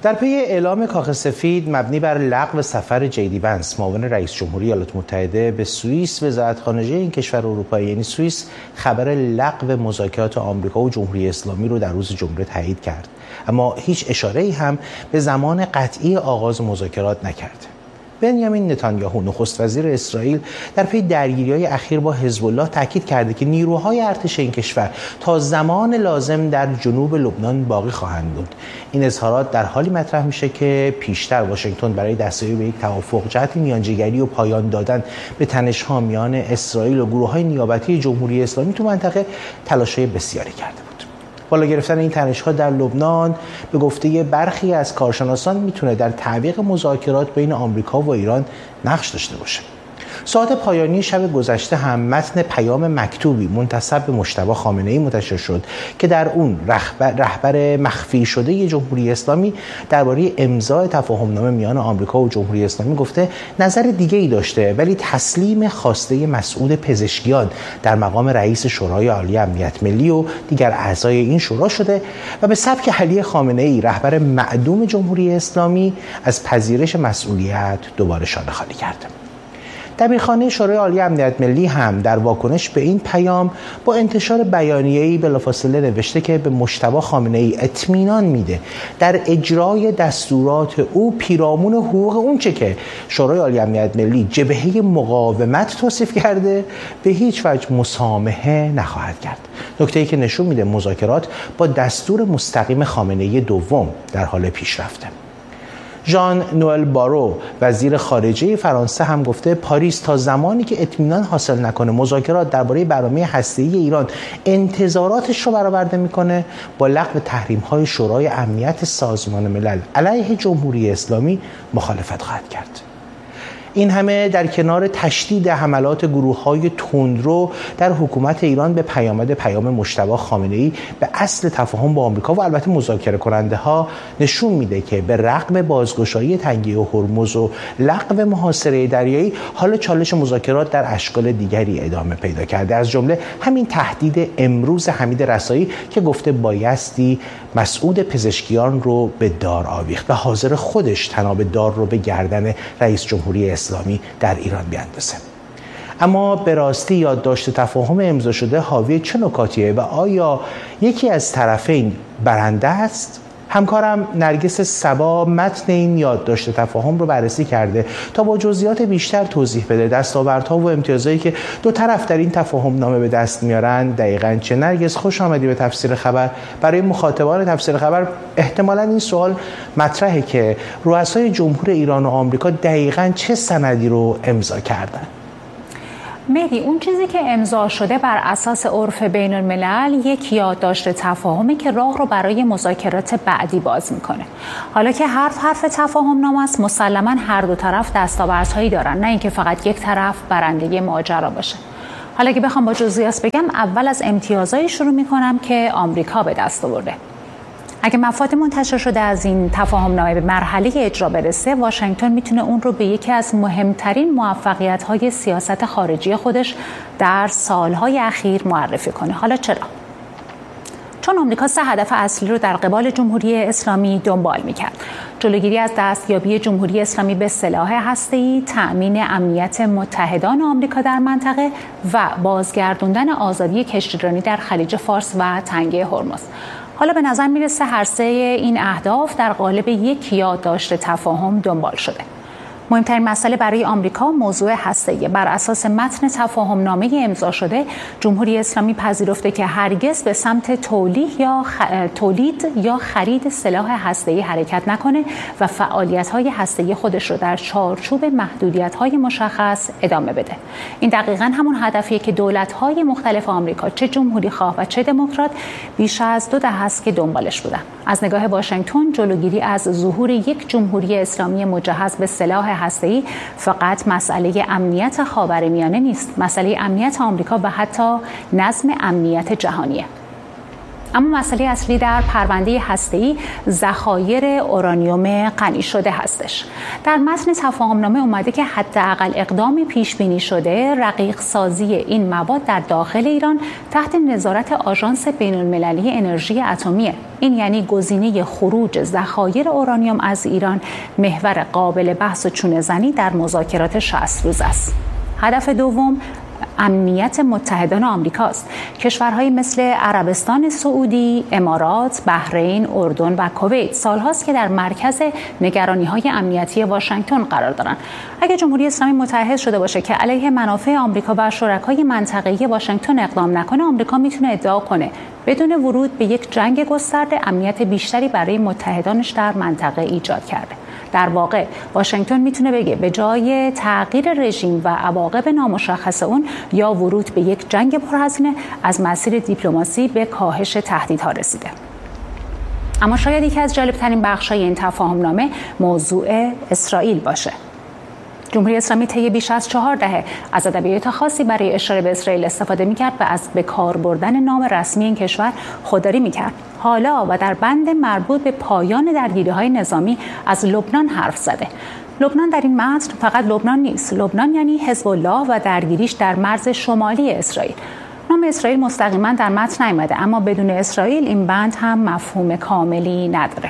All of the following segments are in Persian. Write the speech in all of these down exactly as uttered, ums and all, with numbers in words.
در پی اعلام کاخ سفید مبنی بر لغو سفر جیدی ونس معاون رئیس جمهوری ایالات متحده به سوئیس، وزارت خارجه این کشور اروپایی یعنی سوئیس خبر لغو مذاکرات آمریکا و جمهوری اسلامی رو در روز جمعه تایید کرد، اما هیچ اشاره‌ای هم به زمان قطعی آغاز مذاکرات نکرد. بنیامین نتانیاهو نخست وزیر اسرائیل در پی درگیری‌های اخیر با حزب الله تاکید کرده که نیروهای ارتش این کشور تا زمان لازم در جنوب لبنان باقی خواهند بود. این اظهارات در حالی مطرح میشه که پیشتر واشنگتن برای دستیابی به یک توافق جهت میانجیگری و پایان دادن به تنش‌ها میان اسرائیل و گروه‌های نیابتی جمهوری اسلامی تو منطقه تلاش‌های بسیاری کرده بود. بالا گرفتن این تنش‌ها در لبنان به گفته برخی از کارشناسان میتونه در تعویق مذاکرات بین آمریکا و ایران نقش داشته باشه. ساعت پایانی شب گذشته هم متن پیام مکتوبی منتسب به مجتبی خامنه‌ای منتشر شد که در اون رهبر, رهبر مخفی شده جمهوری اسلامی درباره امضای تفاهمنامه میان آمریکا و جمهوری اسلامی گفته نظر دیگه‌ای داشته، ولی تسلیم خواسته مسعود پزشکیان در مقام رئیس شورای عالی امنیت ملی و دیگر اعضای این شورا شده و به سبک علی خامنه‌ای رهبر معدوم جمهوری اسلامی از پذیرش مسئولیت دوباره شانه خالی کرد. دبیرخانه شورای عالی امنیت ملی هم در واکنش به این پیام با انتشار بیانیه‌ای بلافاصله نوشته که به مجتبی خامنه‌ای اطمینان میده در اجرای دستورات او پیرامون حقوق اونچه که شورای عالی امنیت ملی جبهه مقاومت توصیف کرده به هیچ وجه مسامحه نخواهد کرد. نکته‌ای که نشون میده مذاکرات با دستور مستقیم خامنه‌ای دوم در حال پیشرفته. ژان نوئل بارو وزیر خارجه فرانسه هم گفته پاریس تا زمانی که اطمینان حاصل نکنه مذاکرات درباره برنامه هسته‌ای ایران انتظاراتش رو برآورده میکنه با لغو تحریم‌های شورای امنیت سازمان ملل علیه جمهوری اسلامی مخالفت خواهد کرد. این همه در کنار تشدید حملات گروه‌های تندرو در حکومت ایران به پیامد پیام مجتبی خامنه‌ای به اصل تفاهم با آمریکا و البته مذاکره کننده ها نشون میده که به رغم بازگشایی تنگه هرمز و لغو محاصره دریایی حال چالش مذاکرات در اشکال دیگری ادامه پیدا کرده، از جمله همین تهدید امروز حمید رسایی که گفته بایستی مسعود پزشکیان رو به دار آویخت و حاضر خودش تناب دار رو به گردن رئیس جمهوری اسلامی در ایران بیاندازه. اما به راستی یادداشت تفاهم امضا شده حاوی چه نکاتیه و آیا یکی از طرفین برنده است؟ همکارم نرگس صبا متن این یادداشت تفاهم رو بررسی کرده تا با جزئیات بیشتر توضیح بده دستاوردها و امتیازایی که دو طرف در این تفاهم نامه به دست میارن دقیقاً چه. نرگس خوش آمدی به تفسیر خبر. برای مخاطبان تفسیر خبر احتمالاً این سوال مطرحه که رؤسای جمهور ایران و آمریکا دقیقاً چه سندی رو امضا کردن؟ مهدی، اون چیزی که امضا شده بر اساس عرف بین الملل یک یادداشت تفاهمی که راه رو برای مذاکرات بعدی باز میکنه. حالا که حرف حرف تفاهم نامه است، مسلما هر دو طرف دستاوردهایی دارن، نه اینکه فقط یک طرف برنده ماجرا باشه. حالا که بخوام با جزئیات بگم، اول از امتیازایی شروع میکنم که آمریکا به دست آورده. اگه مفاد منتشر شده از این تفاهم نامه به مرحله اجرا برسه، واشنگتن میتونه اون رو به یکی از مهمترین موفقیت‌های سیاست خارجی خودش در سالهای اخیر معرفی کنه. حالا چرا؟ چون آمریکا سه هدف اصلی رو در قبال جمهوری اسلامی دنبال میکرد: جلوگیری از دستیابی جمهوری اسلامی به سلاح هسته‌ای، تأمین امنیت متحدان آمریکا در منطقه و بازگردوندن آزادی کشتیرانی در خلیج فارس و تنگه هرمز. حالا به نظر میرسه هر سه این اهداف در قالب یک یادداشت تفاهم دنبال شده. مهمترین مسئله برای آمریکا موضوع هسته‌ای. بر اساس متن تفاهم نامه امضا شده، جمهوری اسلامی پذیرفته که هرگز به سمت تولید یا خ... تولید یا خرید سلاح هسته‌ای حرکت نکنه و فعالیت‌های هسته‌ای خودش رو در چارچوب محدودیت‌های مشخص ادامه بده. این دقیقاً همون هدفیه که دولت‌های مختلف آمریکا، چه جمهوری خواه و چه دموکرات، بیش از دو دهه است که دنبالش بودن. از نگاه واشنگتن، جلوگیری از ظهور یک جمهوری اسلامی مجهز به سلاح هسته‌ای فقط مسئله امنیت خاورمیانه نیست، مسئله امنیت آمریکا و حتی نظم امنیت جهانیه. اما مسئله اصلی در پرونده هسته‌ای ذخایر اورانیوم غنی شده هستش. در متن تفاهمنامه اومده که حداقل اقدامی پیش بینی شده رقیق سازی این مواد در داخل ایران تحت نظارت آژانس بین‌المللی انرژی اتمیه. این یعنی گزینه خروج ذخایر اورانیوم از ایران محور قابل بحث و چونه‌زنی در مذاکرات شصت روز است. هدف دوم امنیت متحدان آمریکاست. کشورهایی مثل عربستان سعودی، امارات، بحرین، اردن و کویت سالهاست که در مرکز نگرانی‌های امنیتی واشنگتن قرار دارند. اگر جمهوری اسلامی متعهد شده باشه که علیه منافع آمریکا و شرکای منطقه‌ای واشنگتن اقدام نکنه، آمریکا میتونه ادعا کنه بدون ورود به یک جنگ گسترده امنیت بیشتری برای متحدانش در منطقه ایجاد کرده. در واقع واشنگتن میتونه بگه به جای تغییر رژیم و عواقب نامشخص اون یا ورود به یک جنگ پرهزینه، از مسیر دیپلماسی به کاهش تهدیدها رسیده. اما شاید یکی از جالبترین بخش‌های این تفاهمنامه موضوع اسرائیل باشه. جمهوری اسلامی طی بیش از چهار دهه از ادبیات خاصی برای اشاره به اسرائیل استفاده می‌کرد و از به کار بردن نام رسمی این کشور خودداری می‌کرد. حالا و در بند مربوط به پایان درگیری‌های نظامی از لبنان حرف زده. لبنان در این متن فقط لبنان نیست. لبنان یعنی حزب الله و درگیریش در مرز شمالی اسرائیل. نام اسرائیل مستقیما در متن نیامده، اما بدون اسرائیل این بند هم مفهوم کاملی نداره.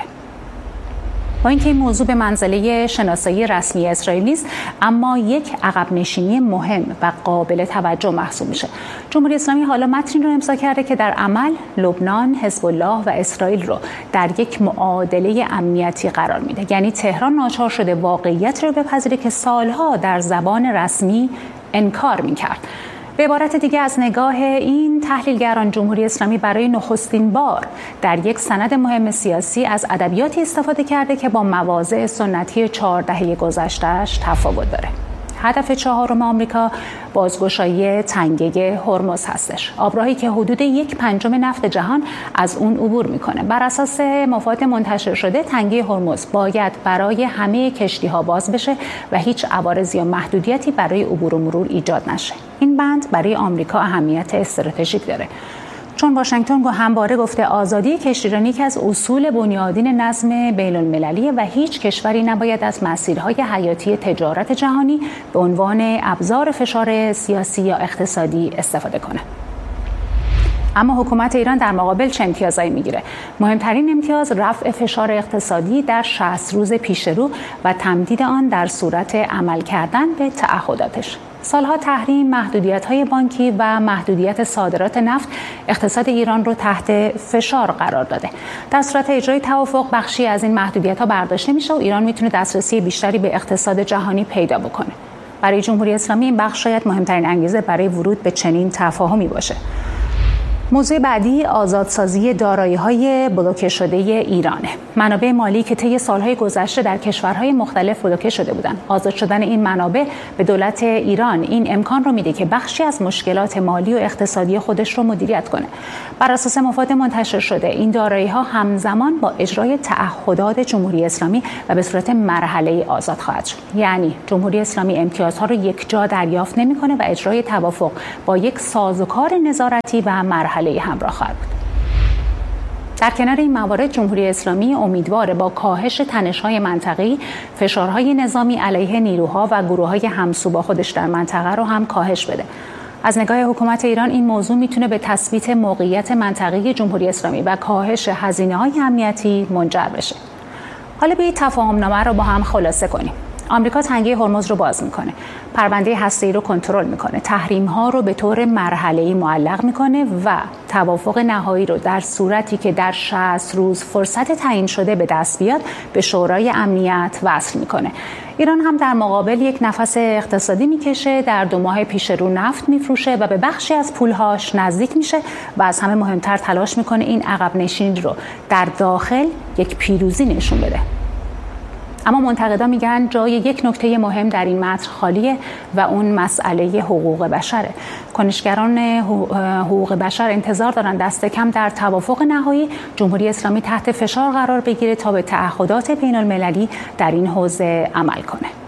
با اینکه این موضوع به منزله شناسایی رسمی اسرائیل نیست، اما یک عقب نشینی مهم و قابل توجه محسوب میشه. جمهوری اسلامی حالا متنی رو امضا کرده که در عمل لبنان، حزب الله و اسرائیل رو در یک معادله امنیتی قرار میده. یعنی تهران ناچار شده واقعیت رو بپذیره که سالها در زبان رسمی انکار میکرد. به عبارت دیگه، از نگاه این تحلیلگران، جمهوری اسلامی برای نخستین بار در یک سند مهم سیاسی از ادبیاتی استفاده کرده که با مواضع سنتی چهار دهه گذشته‌اش تفاوت داره. هدف چهارم آمریکا بازگشایی تنگه هرمز هستش. آبراهی که حدود یک پنجم نفت جهان از اون عبور میکنه. بر اساس مفاهیم منتشر شده، تنگه هرمز باید برای همه کشتی‌ها باز بشه و هیچ عوارض یا محدودیتی برای عبور و مرور ایجاد نشه. این بند برای آمریکا اهمیت استراتژیک داره، چون واشنگتن همواره گفته آزادی کشتیرانی که از اصول بنیادین نظم بین‌المللی و هیچ کشوری نباید از مسیرهای حیاتی تجارت جهانی به عنوان ابزار فشار سیاسی یا اقتصادی استفاده کنه. اما حکومت ایران در مقابل چه امتیازایی میگیره؟ مهمترین امتیاز رفع فشار اقتصادی در شصت روز پیش رو و تمدید آن در صورت عمل کردن به تعهداتش. سالها تحریم، محدودیت‌های بانکی و محدودیت صادرات نفت اقتصاد ایران رو تحت فشار قرار داده. در صورت اجرای توافق، بخشی از این محدودیت‌ها برداشته میشه و ایران میتونه دسترسی بیشتری به اقتصاد جهانی پیدا بکنه. برای جمهوری اسلامی این بخش شاید مهمترین انگیزه برای ورود به چنین تفاهمی باشه. موضوع بعدی آزادسازی دارایی‌های بلوکه شده ایرانه. منابع مالی که طی سالهای گذشته در کشورهای مختلف بلوکه شده بودند. آزاد شدن این منابع به دولت ایران این امکان رو میده که بخشی از مشکلات مالی و اقتصادی خودش رو مدیریت کنه. بر اساس مفاهیم منتشر شده، این دارایی‌ها همزمان با اجرای تعهدات جمهوری اسلامی و به صورت مرحله‌ای آزاد خواهد شد. یعنی جمهوری اسلامی امتیازها رو یک جا دریافت نمی‌کنه و اجرای توافق با یک سازوکار نظارتی و مرحله همراه خواهد بود. در کنار این موارد، جمهوری اسلامی امیدواره با کاهش تنش‌های منطقه‌ای، فشارهای نظامی علیه نیروها و گروه‌های همسو با خودش در منطقه رو هم کاهش بده. از نگاه حکومت ایران این موضوع میتونه به تثبیت موقعیت منطقه‌ای جمهوری اسلامی و کاهش هزینه‌های امنیتی منجر بشه. حالا بیایید تفاهمنامه رو با هم خلاصه کنیم. آمریکا تنگه هرمز رو باز میکنه، پرونده هسته‌ای رو کنترل میکنه، تحریم‌ها رو به طور مرحله‌ای معلق میکنه و توافق نهایی رو در صورتی که در شصت روز فرصت تعیین شده به دست بیاد به شورای امنیت وصل میکنه. ایران هم در مقابل یک نفس اقتصادی میکشه، در دو ماه پیش رو نفت میفروشه و به بخشی از پولهاش نزدیک میشه و از همه مهمتر تلاش میکنه این عقب نشینی رو در داخل یک پیروزی نشون بده. اما منتقدا میگن جای یک نکته مهم در این متن خالیه و اون مسئله حقوق بشره. کنشگران حقوق بشر انتظار دارن دست کم در توافق نهایی جمهوری اسلامی تحت فشار قرار بگیره تا به تعهدات بین المللی در این حوزه عمل کنه.